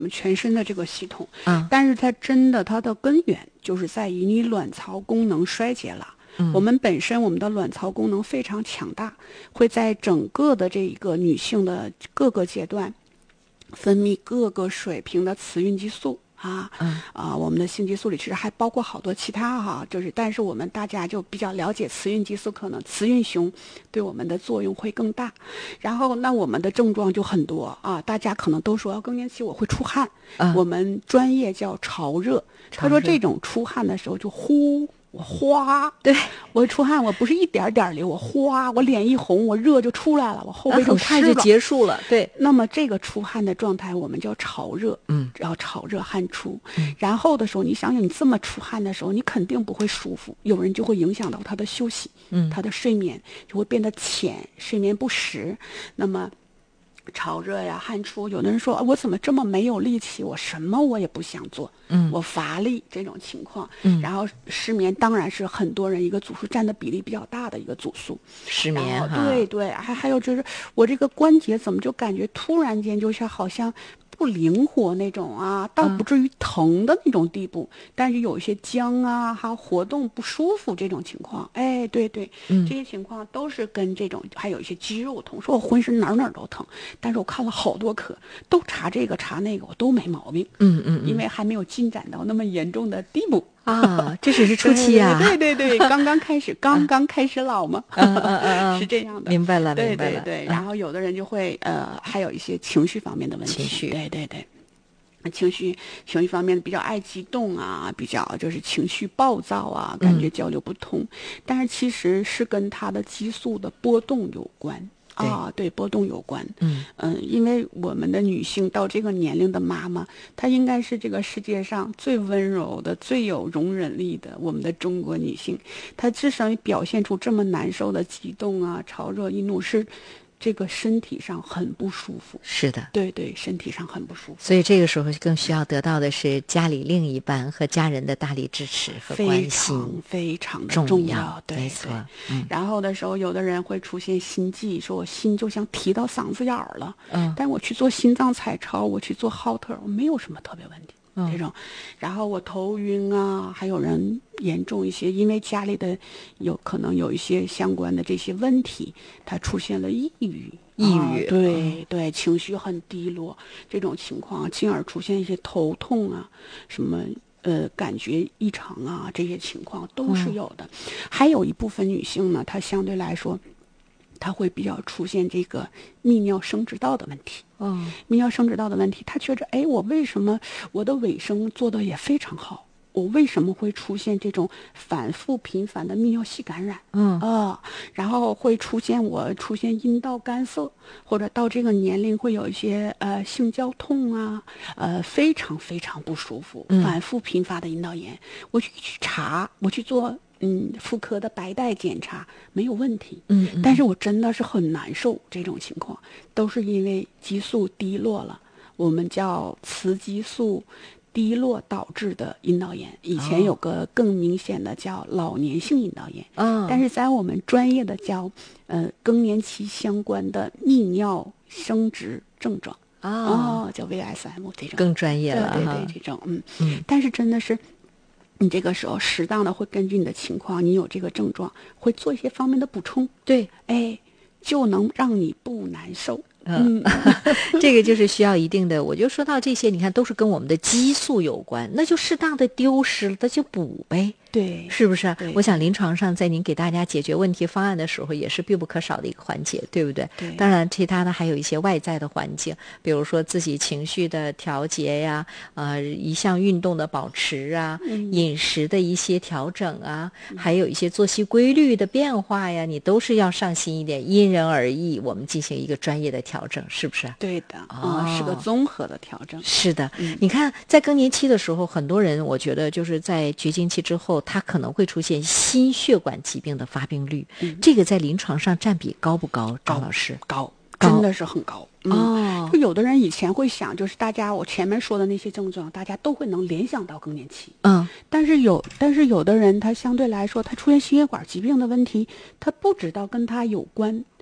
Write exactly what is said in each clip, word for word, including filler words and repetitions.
我们全身的这个系统， 嗯， 但是它真的它的根源就是在于你卵巢功能衰竭了。 嗯， 我们本身我们的卵巢功能非常强大，会在整个的这个女性的各个阶段分泌各个水平的雌孕激素。啊， 嗯啊，我们的性激素里其实还包括好多其他哈，就是但是我们大家就比较了解雌孕激素，可能雌孕雄对我们的作用会更大。然后那我们的症状就很多啊，大家可能都说更年期我会出汗， 嗯， 我们专业叫潮热。他说这种出汗的时候就呼。我哗， 对我出汗，我不是一点点流，我哗，我脸一红，我热就出来了，我后背很快就结束了。对， 那么这个出汗的状态我们叫潮热， 嗯， 然后潮热汗出， 嗯， 然后的时候，你想想你这么出汗的时候，你肯定不会舒服，有人就会影响到他的休息， 嗯， 他的睡眠就会变得浅，睡眠不实，那么。潮热呀，汗出，有的人说、啊、我怎么这么没有力气，我什么我也不想做， 嗯， 我乏力这种情况， 嗯， 然后失眠当然是很多人一个组数占的比例比较大的一个组数， 失眠哈， 对对，还还有就是我这个关节怎么就感觉突然间就像好像不灵活那种啊，倒不至于疼的那种地步，嗯、但是有一些僵啊，还有活动不舒服这种情况，哎，对对， 嗯， 这些情况都是跟这种，还有一些肌肉痛，说我浑身哪哪都疼，但是我看了好多科，都查这个查那个，我都没毛病， 嗯嗯， 因为还没有进展到那么严重的地步。 啊，这只是初期啊， 对对对，对刚刚开始，刚刚开始老嘛， 嗯嗯嗯， 是这样的， 明白了， 对明白了， 对对。然后有的人就会呃，还有一些情绪方面的问题， 情绪， 对对对。情绪情绪方面比较爱激动啊，比较就是情绪暴躁啊，感觉交流不通，嗯、但是其实是跟他的激素的波动有关。啊，对，波动有关。 嗯嗯，因为我们的女性到这个年龄的妈妈，她应该是这个世界上最温柔的、最有容忍力的。我们的中国女性，她之所以表现出这么难受的激动啊、潮热易怒，是这个身体上很不舒服。 是的， 对对，身体上很不舒服。 所以这个时候更需要得到的是家里另一半和家人的大力支持和关心， 非常的重重要。对， 没错。嗯， 然后的时候，有的人会出现心悸，说我心就像提到嗓子眼儿了。 嗯， 但我去做心脏彩超，我去做 Holter， 我没有什么特别问题。 嗯、 这种，然后我头晕啊，还有人严重一些，因为家里的有可能有一些相关的这些问题，他出现了抑郁， 抑郁， 啊、对、嗯、对，情绪很低落，这种情况，进而出现一些头痛啊，什么呃感觉异常啊，这些情况都是有的。嗯、还有一部分女性呢，她相对来说。它会比较出现这个泌尿生殖道的问题， 嗯， 泌尿生殖道的问题，他觉着，哎，我为什么我的卫生做的也非常好，我为什么会出现这种反复频繁的泌尿系感染？ 嗯啊、呃，然后会出现我出现阴道干涩，或者到这个年龄会有一些呃性交痛啊，呃非常非常不舒服，反复频发的阴道炎，我去去查，我去做。嗯，妇科的白带检查没有问题， 嗯, 嗯， 但是我真的是很难受，这种情况都是因为激素低落了，我们叫雌激素低落导致的阴道炎。以前有个更明显的叫老年性阴道炎， 嗯、哦， 但是在我们专业的叫呃更年期相关的泌尿生殖症状， 哦， 哦叫 V S M 这种更专业了， 对对对，这种嗯嗯， 但是真的是。你这个时候适当的会根据你的情况，你有这个症状，会做一些方面的补充， 对， 哎，就能让你不难受。 嗯，这个就是需要一定的，我就说到这些，你看都是跟我们的激素有关，那就适当的丢失了，那就补呗。 对， 是不是？我想临床上在您给大家解决问题方案的时候，也是必不可少的一个环节，对不对？ 对。 当然，其他的还有一些外在的环境，比如说自己情绪的调节呀，呃，一项运动的保持啊， 嗯、 饮食的一些调整啊，嗯、还有一些作息规律的变化呀，你都是要上心一点，因人而异，我们进行一个专业的调整，是不是？ 对的， 哦、 嗯，是个综合的调整。 是的， 嗯、 你看，在更年期的时候，很多人我觉得就是在绝经期之后。它可能会出现心血管疾病的发病率， 嗯、 这个在临床上占比高不高？张老师， 高，真的是很高。嗯、 哦， 就有的人以前会想，就是大家我前面说的那些症状，大家都会能联想到更年期。 嗯， 但是有，但是有的人他相对来说，他出现心血管疾病的问题，他不知道跟他有关。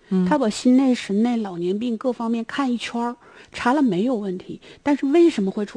嗯， 他把心内、神内、老年病各方面看一圈儿，查了没有问题，但是为什么会出